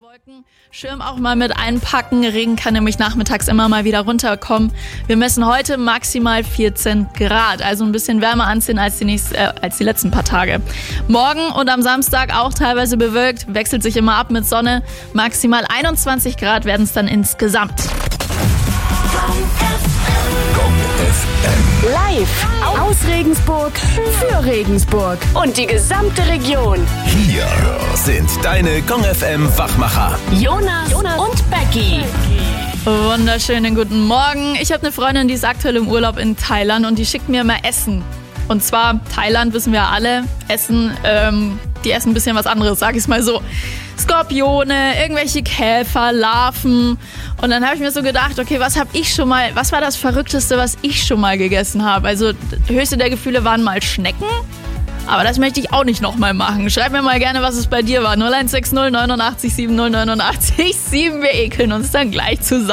Wolken. Schirm auch mal mit einpacken. Regen kann nämlich nachmittags immer mal wieder runterkommen. Wir messen heute maximal 14 Grad, also ein bisschen wärmer anziehen als die letzten paar Tage. Morgen und am Samstag auch teilweise bewölkt, wechselt sich immer ab mit Sonne. Maximal 21 Grad werden es dann insgesamt. Live aus Regensburg für Regensburg und die gesamte Region. Hier sind deine Gong FM Wachmacher. Jonas und Becky. Wunderschönen guten Morgen. Ich habe eine Freundin, die ist aktuell im Urlaub in Thailand und die schickt mir immer Essen. Und zwar, Thailand wissen wir alle, die essen ein bisschen was anderes, sag ich mal so. Skorpione, irgendwelche Käfer, Larven. Und dann habe ich mir so gedacht, okay, was war das Verrückteste, was ich schon mal gegessen habe? Also, höchste der Gefühle waren mal Schnecken. Aber das möchte ich auch nicht nochmal machen. Schreib mir mal gerne, was es bei dir war. 0160 89 70 89 7. Wir ekeln uns dann gleich zusammen.